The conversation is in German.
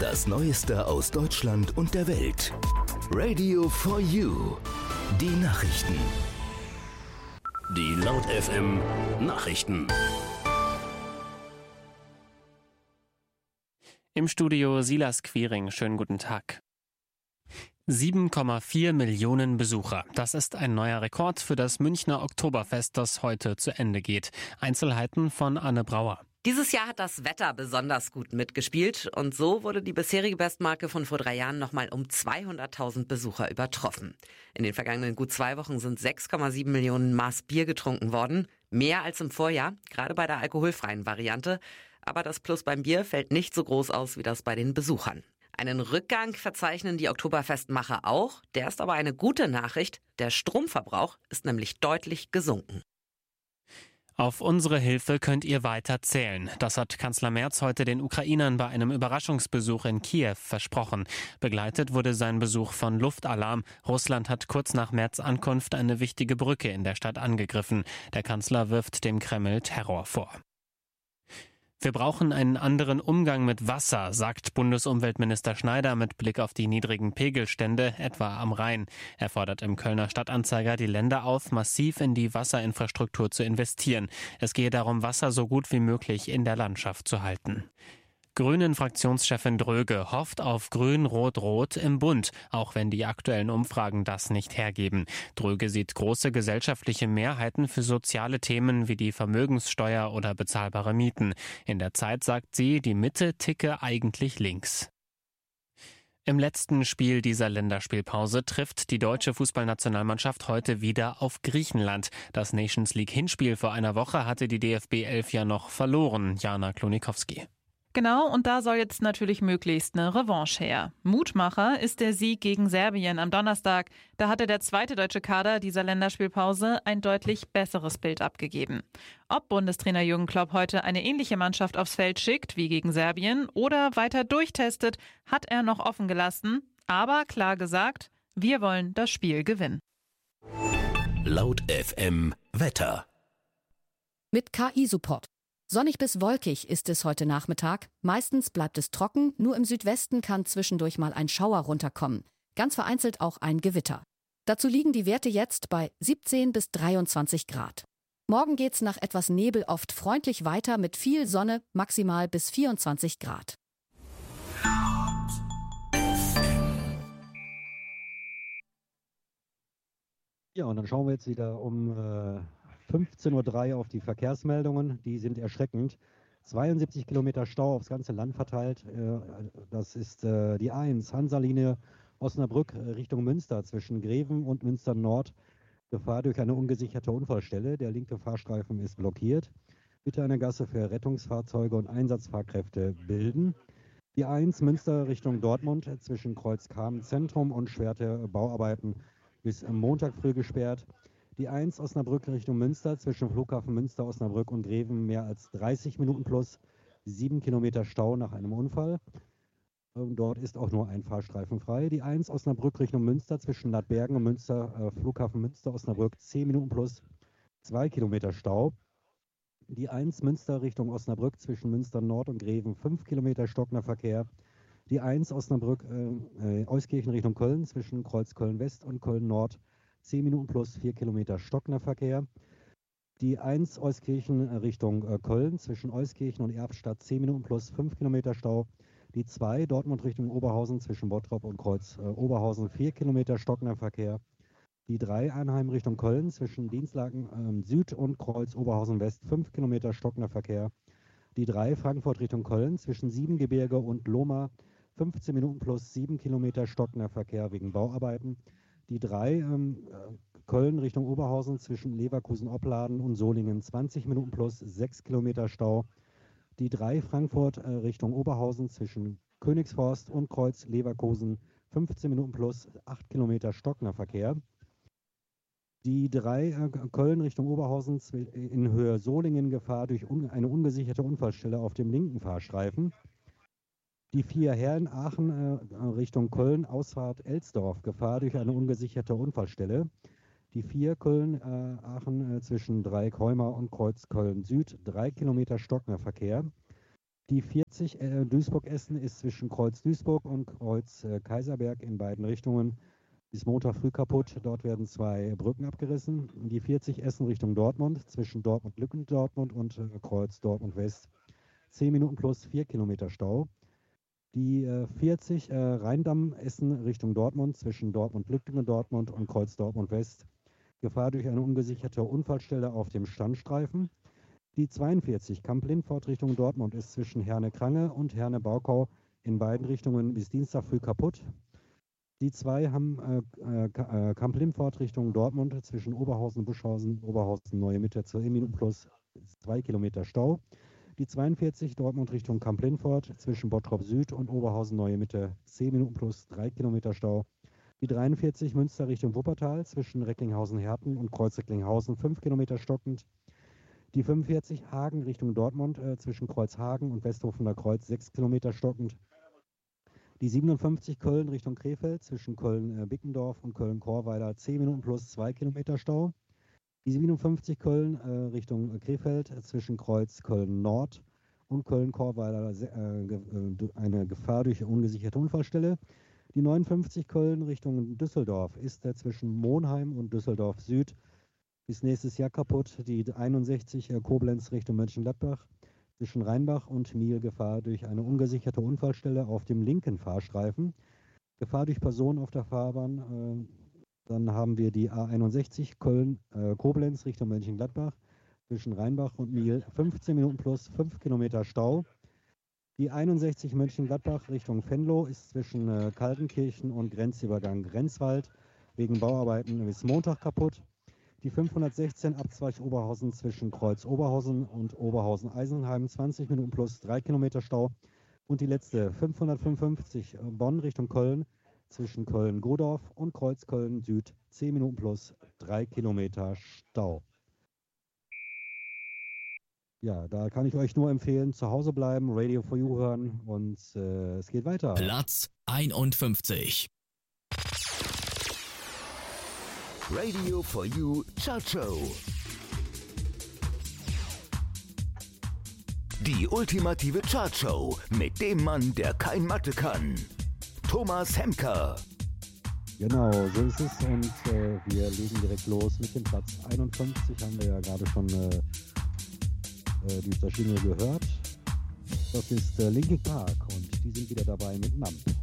Das Neueste aus Deutschland und der Welt. Radio for You. Die Nachrichten. Die Laut FM Nachrichten. Im Studio Silas Quiring. Schönen guten Tag. 7,4 Millionen Besucher. Das ist ein neuer Rekord für das Münchner Oktoberfest, das heute zu Ende geht. Einzelheiten von Anne Brauer. Dieses Jahr hat das Wetter besonders gut mitgespielt und so wurde die bisherige Bestmarke von vor 3 Jahren nochmal um 200.000 Besucher übertroffen. In den vergangenen gut 2 Wochen sind 6,7 Millionen Maß Bier getrunken worden. Mehr als im Vorjahr, gerade bei der alkoholfreien Variante. Aber das Plus beim Bier fällt nicht so groß aus wie das bei den Besuchern. Einen Rückgang verzeichnen die Oktoberfestmacher auch. Der ist aber eine gute Nachricht. Der Stromverbrauch ist nämlich deutlich gesunken. Auf unsere Hilfe könnt ihr weiter zählen. Das hat Kanzler Merz heute den Ukrainern bei einem Überraschungsbesuch in Kiew versprochen. Begleitet wurde sein Besuch von Luftalarm. Russland hat kurz nach Merz' Ankunft eine wichtige Brücke in der Stadt angegriffen. Der Kanzler wirft dem Kreml Terror vor. Wir brauchen einen anderen Umgang mit Wasser, sagt Bundesumweltminister Schneider mit Blick auf die niedrigen Pegelstände, etwa am Rhein. Er fordert im Kölner Stadtanzeiger die Länder auf, massiv in die Wasserinfrastruktur zu investieren. Es gehe darum, Wasser so gut wie möglich in der Landschaft zu halten. Grünen-Fraktionschefin Dröge hofft auf Grün-Rot-Rot im Bund, auch wenn die aktuellen Umfragen das nicht hergeben. Dröge sieht große gesellschaftliche Mehrheiten für soziale Themen wie die Vermögenssteuer oder bezahlbare Mieten. In der Zeit sagt sie, die Mitte ticke eigentlich links. Im letzten Spiel dieser Länderspielpause trifft die deutsche Fußballnationalmannschaft heute wieder auf Griechenland. Das Nations League Hinspiel vor einer Woche hatte die DFB 11 ja noch verloren. Jana Klonikowski. Genau, und da soll jetzt natürlich möglichst eine Revanche her. Mutmacher ist der Sieg gegen Serbien am Donnerstag. Da hatte der zweite deutsche Kader dieser Länderspielpause ein deutlich besseres Bild abgegeben. Ob Bundestrainer Jürgen Klopp heute eine ähnliche Mannschaft aufs Feld schickt wie gegen Serbien oder weiter durchtestet, hat er noch offen gelassen. Aber klar gesagt, wir wollen das Spiel gewinnen. Laut FM Wetter. Mit KI-Support. Sonnig bis wolkig ist es heute Nachmittag. Meistens bleibt es trocken, nur im Südwesten kann zwischendurch mal ein Schauer runterkommen. Ganz vereinzelt auch ein Gewitter. Dazu liegen die Werte jetzt bei 17 bis 23 Grad. Morgen geht's nach etwas Nebel oft freundlich weiter mit viel Sonne, maximal bis 24 Grad. Ja, und dann schauen wir jetzt wieder um 15:03 Uhr auf die Verkehrsmeldungen. Die sind erschreckend. 72 Kilometer Stau aufs ganze Land verteilt. Das ist die A1, Hansa-Linie Osnabrück Richtung Münster zwischen Greven und Münster Nord. Gefahr durch eine ungesicherte Unfallstelle. Der linke Fahrstreifen ist blockiert. Bitte eine Gasse für Rettungsfahrzeuge und Einsatzfahrkräfte bilden. Die A1 Münster Richtung Dortmund zwischen Kreuz-Kamen Zentrum und Schwerte Bauarbeiten bis Montag früh gesperrt. Die 1 Osnabrück Richtung Münster zwischen Flughafen Münster, Osnabrück und Greven mehr als 30 Minuten plus 7 Kilometer Stau nach einem Unfall. Dort ist auch nur ein Fahrstreifen frei. Die 1 Osnabrück Richtung Münster zwischen Ladbergen und Münster, Flughafen Münster, Osnabrück 10 Minuten plus 2 Kilometer Stau. Die 1 Münster Richtung Osnabrück zwischen Münster Nord und Greven 5 Kilometer stockender Verkehr. Die 1 Osnabrück Euskirchen Richtung Köln zwischen Kreuz Köln West und Köln Nord 10 Minuten plus 4 Kilometer stockender Verkehr. Die 1 Euskirchen Richtung Köln zwischen Euskirchen und Erftstadt 10 Minuten plus 5 Kilometer Stau. Die 2 Dortmund Richtung Oberhausen zwischen Bottrop und Kreuz Oberhausen 4 Kilometer stockender Verkehr. Die 3 Arnheim Richtung Köln zwischen Dienstlaken Süd und Kreuz Oberhausen West 5 Kilometer stockender Verkehr. Die 3 Frankfurt Richtung Köln zwischen Siebengebirge und Lohmar 15 Minuten plus 7 Kilometer stockender Verkehr wegen Bauarbeiten. Die 3 Köln Richtung Oberhausen zwischen Leverkusen-Opladen und Solingen 20 Minuten plus 6 Kilometer Stau. Die 3 Frankfurt Richtung Oberhausen zwischen Königsforst und Kreuz Leverkusen 15 Minuten plus 8 Kilometer stockender Verkehr. Die 3 Köln Richtung Oberhausen in Höhe Solingen Gefahr durch eine ungesicherte Unfallstelle auf dem linken Fahrstreifen. Die 4 Herren-Aachen Richtung Köln, Ausfahrt Elsdorf, Gefahr durch eine ungesicherte Unfallstelle. Die 4 Köln-Aachen zwischen Dreieck-Heumar und Kreuz Köln Süd, 3 Kilometer stockender Verkehr. Die 40 Duisburg-Essen ist zwischen Kreuz Duisburg und Kreuz Kaiserberg in beiden Richtungen. Ist Montag früh kaputt. Dort werden 2 Brücken abgerissen. Die 40 Essen Richtung Dortmund zwischen Dortmund-Lücken-Dortmund und Kreuz Dortmund West. 10 Minuten plus 4 Kilometer Stau. Die 40 Rheindamm Essen Richtung Dortmund zwischen Dortmund-Lücken-Dortmund und Kreuz Dortmund West. Gefahr durch eine ungesicherte Unfallstelle auf dem Standstreifen. Die 42 Kamp-Lindfort Richtung Dortmund ist zwischen Herne-Krange und Herne-Baukau in beiden Richtungen bis Dienstag früh kaputt. Die 2 haben Kamp-Lindfort Richtung Dortmund zwischen Oberhausen und Buschhausen, Oberhausen Neue Mitte 10 Minuten plus 2 Kilometer Stau. Die 42 Dortmund Richtung Kamp-Lindfort zwischen Bottrop Süd und Oberhausen Neue Mitte 10 Minuten plus 3 Kilometer Stau. Die 43 Münster Richtung Wuppertal zwischen Recklinghausen-Herten und Kreuz Recklinghausen 5 Kilometer stockend. Die 45 Hagen Richtung Dortmund zwischen Kreuz Hagen und Westhofener Kreuz 6 Kilometer stockend. Die 57 Köln Richtung Krefeld zwischen Köln-Bickendorf und Köln-Chorweiler 10 Minuten plus 2 Kilometer Stau. Die 57 Köln Richtung Krefeld zwischen Kreuz Köln-Nord und Köln-Chorweiler eine Gefahr durch ungesicherte Unfallstelle. Die 59 Köln Richtung Düsseldorf ist zwischen Monheim und Düsseldorf Süd bis nächstes Jahr kaputt. Die 61 Koblenz Richtung Mönchengladbach zwischen Rheinbach und Miel Gefahr durch eine ungesicherte Unfallstelle auf dem linken Fahrstreifen. Gefahr durch Personen auf der Fahrbahn. Dann haben wir die A61 Koblenz Richtung Mönchengladbach zwischen Rheinbach und Miel 15 Minuten plus 5 Kilometer Stau. Die 61 Mönchengladbach Richtung Venlo ist zwischen Kaltenkirchen und Grenzübergang Grenzwald wegen Bauarbeiten bis Montag kaputt. Die 516 Abzweig Oberhausen zwischen Kreuz Oberhausen und Oberhausen-Eisenheim 20 Minuten plus 3 Kilometer Stau. Und die letzte 555 Bonn Richtung Köln zwischen Köln-Godorf und Kreuz Köln Süd 10 Minuten plus 3 Kilometer Stau. Ja, da kann ich euch nur empfehlen, zu Hause bleiben, Radio for You hören und es geht weiter. Platz 51. Radio for You Chartshow. Die ultimative Chartshow mit dem Mann, der kein Mathe kann. Thomas Hemker. Genau, so ist es und wir legen direkt los mit dem Platz 51, haben wir ja gerade schon durch das Jingle gehört. Das ist Linkin Park und die sind wieder dabei mit Numb.